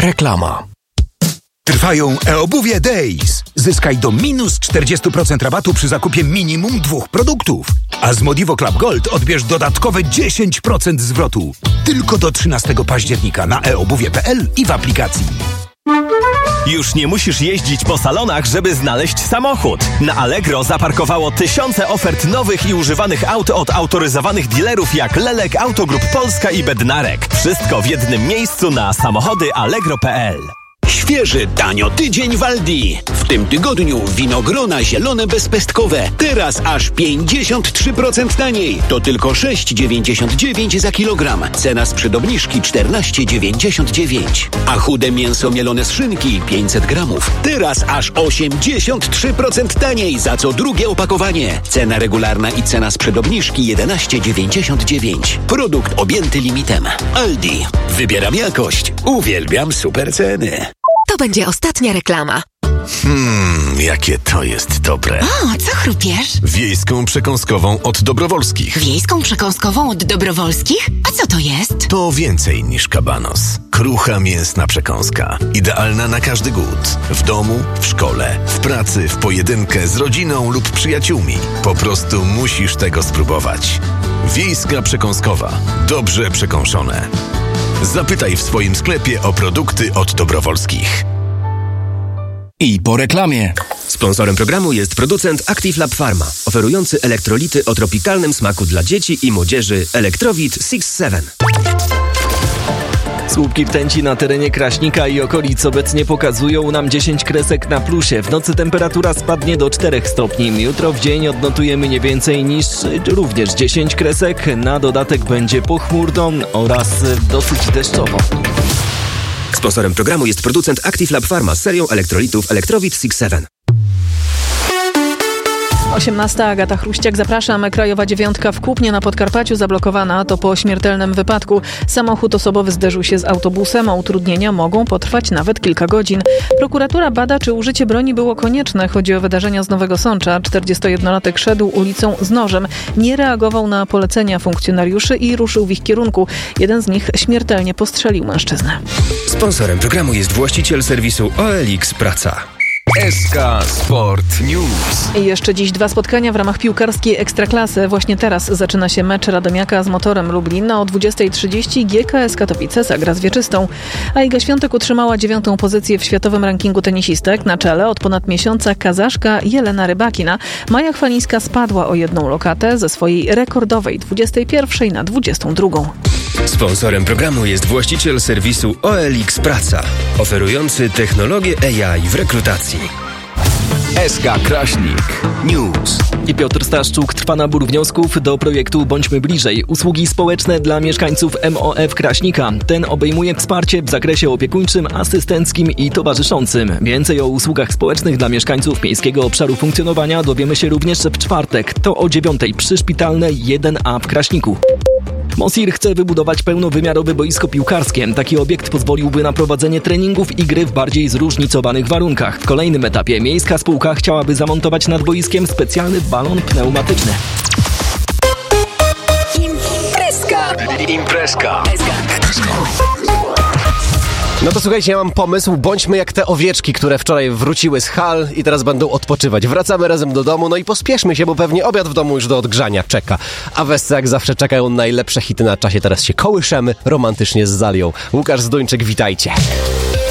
Reklama. Trwają e-obuwie Days. Zyskaj do minus 40% rabatu przy zakupie minimum 2 produktów. A z Modivo Club Gold odbierz dodatkowe 10% zwrotu. Tylko do 13 października na eobuwie.pl i w aplikacji. Już nie musisz jeździć po salonach, żeby znaleźć samochód. Na Allegro zaparkowało tysiące ofert nowych i używanych aut od autoryzowanych dealerów jak Lelek, Autogrup Polska i Bednarek. Wszystko w jednym miejscu na samochody allegro.pl. Świeży, tanio tydzień w Aldi. W tym tygodniu winogrona zielone bezpestkowe. Teraz aż 53% taniej. To tylko 6,99 za kilogram. Cena sprzed obniżki 14,99. A chude mięso mielone z szynki 500 gramów. Teraz aż 83% taniej za co drugie opakowanie. Cena regularna i cena sprzed obniżki 11,99. Produkt objęty limitem. Aldi. Wybieram jakość. Uwielbiam super ceny. To będzie ostatnia reklama. Jakie to jest dobre. O, co chrupiesz? Wiejską przekąskową od Dobrowolskich. Wiejską przekąskową od Dobrowolskich? A co to jest? To więcej niż kabanos. Krucha mięsna przekąska. Idealna na każdy głód. W domu, w szkole, w pracy, w pojedynkę, z rodziną lub przyjaciółmi. Po prostu musisz tego spróbować. Wiejska przekąskowa. Dobrze przekąszone. Zapytaj w swoim sklepie o produkty od Dobrowolskich. I po reklamie. Sponsorem programu jest producent Active Lab Pharma, oferujący elektrolity o tropikalnym smaku dla dzieci i młodzieży Electrowit 6-7. Słupki rtęci na terenie Kraśnika i okolic obecnie pokazują nam 10 kresek na plusie. W nocy temperatura spadnie do 4 stopni. Jutro w dzień odnotujemy nie więcej niż również 10 kresek. Na dodatek będzie pochmurno oraz dosyć deszczowo. Sponsorem programu jest producent Active Lab Pharma z serią elektrolitów Electrowit 6-7. 18. Agata Chruściak, zapraszam. Krajowa 9 w Kłupnie na Podkarpaciu zablokowana. To po śmiertelnym wypadku. Samochód osobowy zderzył się z autobusem, a utrudnienia mogą potrwać nawet kilka godzin. Prokuratura bada, czy użycie broni było konieczne. Chodzi o wydarzenia z Nowego Sącza. 41-latek szedł ulicą z nożem. Nie reagował na polecenia funkcjonariuszy i ruszył w ich kierunku. Jeden z nich śmiertelnie postrzelił mężczyznę. Sponsorem programu jest właściciel serwisu OLX Praca. SK Sport News. I jeszcze dziś 2 spotkania w ramach piłkarskiej Ekstraklasy. Właśnie teraz zaczyna się mecz Radomiaka z Motorem Lublin. O 20:30 GKS Katowice zagra z Wieczystą. A Iga Świątek utrzymała 9. pozycję w światowym rankingu tenisistek. Na czele od ponad miesiąca Kazaszka Jelena Rybakina. Maja Chwalińska spadła o 1 lokatę ze swojej rekordowej 21 na 22. Sponsorem programu jest właściciel serwisu OLX Praca, oferujący technologię AI w rekrutacji. SK Kraśnik News. I Piotr Staszczuk, trwa nabór wniosków do projektu Bądźmy Bliżej. Usługi społeczne dla mieszkańców MOF Kraśnika. Ten obejmuje wsparcie w zakresie opiekuńczym, asystenckim i towarzyszącym. Więcej o usługach społecznych dla mieszkańców miejskiego obszaru funkcjonowania dowiemy się również w czwartek. To o 9:00 przy Szpitalne 1A w Kraśniku. Mosir chce wybudować pełnowymiarowe boisko piłkarskie. Taki obiekt pozwoliłby na prowadzenie treningów i gry w bardziej zróżnicowanych warunkach. W kolejnym etapie miejska spółka chciałaby zamontować nad boiskiem specjalny balon pneumatyczny. Imprezka. No to słuchajcie, ja mam pomysł. Bądźmy jak te owieczki, które wczoraj wróciły z hal i teraz będą odpoczywać. Wracamy razem do domu, no i pospieszmy się, bo pewnie obiad w domu już do odgrzania czeka. A w SC jak zawsze czekają najlepsze hity na czasie. Teraz się kołyszemy romantycznie z Zalią. Łukasz Zduńczyk, witajcie.